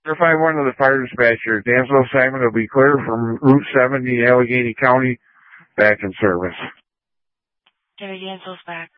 5-1 to the fire dispatcher. Dansville Simon will be clear from Route 70, Allegheny County, back in service. Jerry Dansville's back.